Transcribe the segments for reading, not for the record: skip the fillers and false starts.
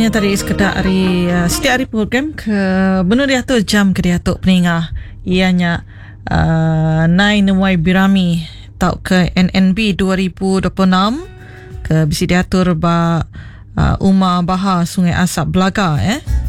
Yang tadi sekedar hari setiap hari program ke benar dia tu jam ke dia tu peningah ianya Nai Nuai Birami tau ke NNB 2026 ke bisi diatur ba Umar Bahar Sungai Asap Belaga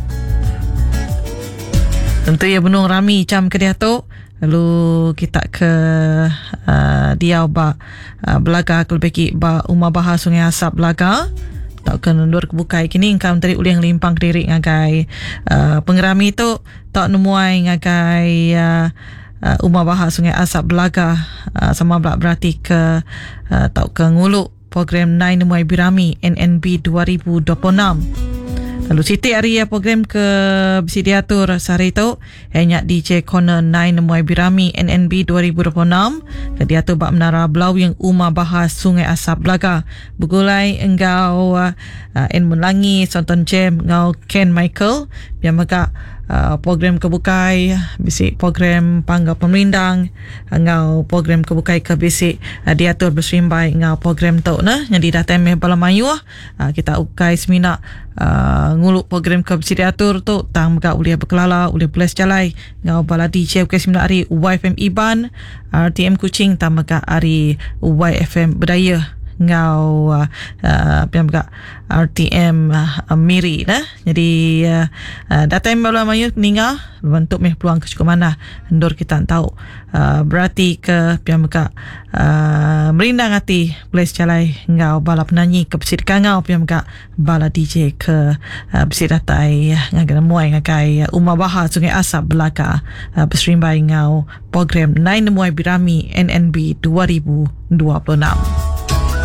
tentu ya benung rami jam ke dia tu. Lalu kita ke dia ba Belaga ke lebih ba Umar Bahar Sungai Asap Belaga tak kena ndur kebukai kini ingkam tadi uli yang limpang diri ngagai pengerami tu tak nemuai ngagai Umar Bahar Sungai Asap Belaga sama berarti ke tak ke nguluk program Nai Nemuai Birami NNB 2026. Lalu Siti hari program ke bisi diatur sehari tu hanya DJ Corner Nai Nemuai Birami NNB 2026 ke diatur bak menara Belau yang Umar Bahar Sungai Asap Belaga begulai engkau en Melangi Sonton Jam ngau Ken Michael biar maka program kebukai bisi program pangga pemerindang ngau program kebukai ke bisi diatur berserimbai ngau program tu nah yang didatang bala mayu kita ukai semina nguluk program ke bisi diatur tu tang maka ulia berkelala ulia belas jalai ngau bala DJ ukai semina hari YFM Iban RTM Kuching tang maka hari YFM Bedaya ngau piamga RTM Miri nah jadi datang bala mayu ninga bentuk meh peluang ke cukup mana ndor kita tahu berarti ke piamga merindang hati belas jalai ngau bala penyanyi ke besit kangau piamga bala DJ ke besit datai ngagai muai ngagai Umar Bahar Sungai Asap Belaga berserimbai ngau program Nai Nemuai Birami NNB 2026.